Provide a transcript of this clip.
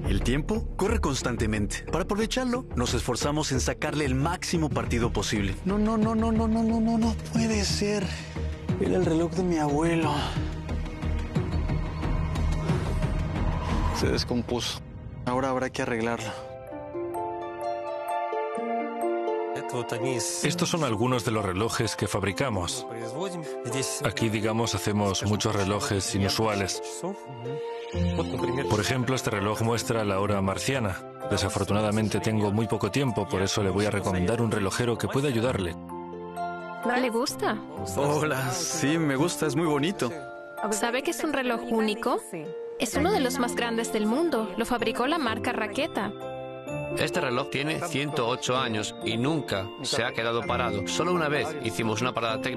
El tiempo corre constantemente. Para aprovecharlo, nos esforzamos en sacarle el máximo partido posible. No puede ser. Era el reloj de mi abuelo. Se descompuso. Ahora habrá que arreglarlo. Estos son algunos de los relojes que fabricamos. Aquí, digamos, hacemos muchos relojes inusuales. Por ejemplo, este reloj muestra la hora marciana. Desafortunadamente tengo muy poco tiempo, por eso le voy a recomendar un relojero que pueda ayudarle. ¿Le gusta? Hola, sí, me gusta, es muy bonito. ¿Sabe que es un reloj único? Es uno de los más grandes del mundo. Lo fabricó la marca Raqueta. Este reloj tiene 108 años y nunca se ha quedado parado. Solo una vez hicimos una parada técnica.